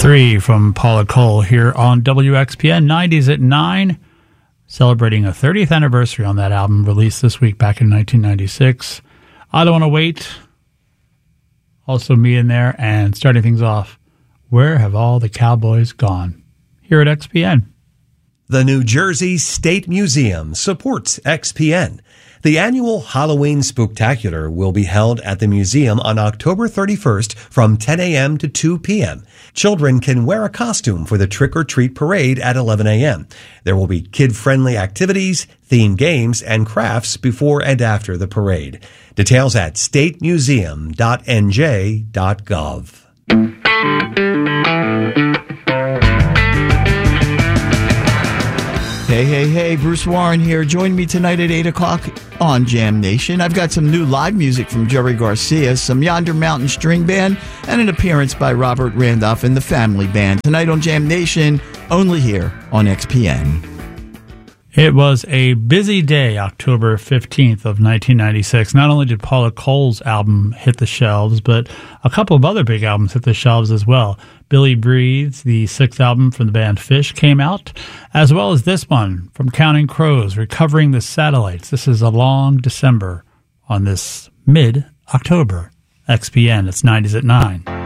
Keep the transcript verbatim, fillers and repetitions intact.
Three from Paula Cole here on W X P N nineties at nine, celebrating a thirtieth anniversary on that album released this week back in nineteen ninety-six. I Don't Want to Wait, also me in there, and starting things off, Where Have All the Cowboys Gone? Here at X P N. The New Jersey State Museum supports X P N. The annual Halloween Spooktacular will be held at the museum on October thirty-first from ten a.m. to two p.m. Children can wear a costume for the trick-or-treat parade at eleven a.m. There will be kid-friendly activities, themed games, and crafts before and after the parade. Details at state museum dot n j dot gov. Hey, hey, hey, Bruce Warren here. Join me tonight at eight o'clock on Jam Nation. I've got some new live music from Jerry Garcia, some Yonder Mountain String Band, and an appearance by Robert Randolph and the Family Band. Tonight on Jam Nation, only here on X P N. It was a busy day, October fifteenth of nineteen ninety-six. Not only did Paula Cole's album hit the shelves, but a couple of other big albums hit the shelves as well. Billy Breathes, the sixth album from the band Fish, came out, as well as this one from Counting Crows, Recovering the Satellites. This is A Long December on this mid-October. X P N, it's nineties at nine.